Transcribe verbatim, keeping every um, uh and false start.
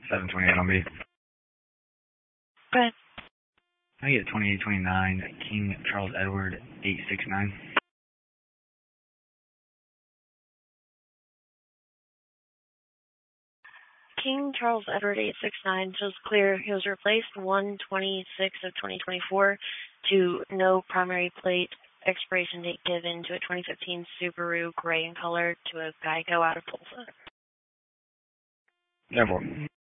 seven twenty-eight on B. Okay. I get twenty-eight twenty-nine, King Charles Edward, eight six nine. King Charles Edward eight six nine shows clear. He was replaced one twenty-six of twenty twenty-four to no primary plate, expiration date given, to a twenty fifteen Subaru gray in color, to a Geico out of Tulsa. Therefore.